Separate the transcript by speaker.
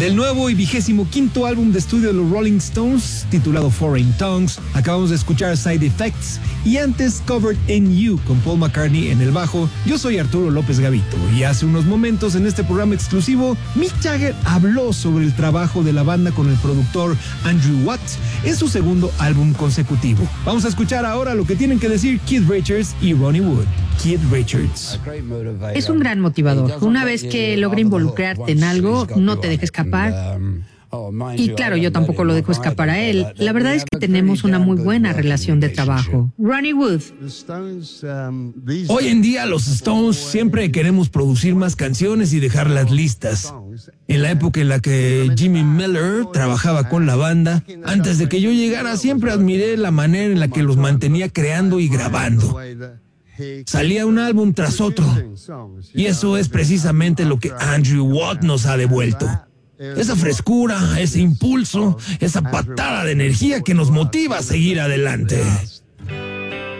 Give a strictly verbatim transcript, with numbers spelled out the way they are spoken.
Speaker 1: Del nuevo y vigésimo quinto álbum de estudio de los Rolling Stones, titulado Foreign Tongues, acabamos de escuchar Side Effects y antes Covered in You con Paul McCartney en el bajo. Yo soy Arturo López Gavito y hace unos momentos en este programa exclusivo, Mick Jagger habló sobre el trabajo de la banda con el productor Andrew Watt en su segundo álbum consecutivo. Vamos a escuchar ahora lo que tienen que decir Keith Richards y Ronnie Wood. Keith Richards.
Speaker 2: Es un gran motivador. Una vez que logra involucrarte en algo, no te deja escapar. Y claro, yo tampoco lo dejo escapar a él. La verdad es que tenemos una muy buena relación de trabajo. Ronnie Wood.
Speaker 1: Hoy en día los Stones siempre queremos producir más canciones y dejarlas listas. En la época en la que Jimmy Miller trabajaba con la banda, antes de que yo llegara siempre admiré la manera en la que los mantenía creando y grabando. Salía un álbum tras otro. Y eso es precisamente lo que Andrew Watt nos ha devuelto. Esa frescura, ese impulso, esa patada de energía que nos motiva a seguir adelante.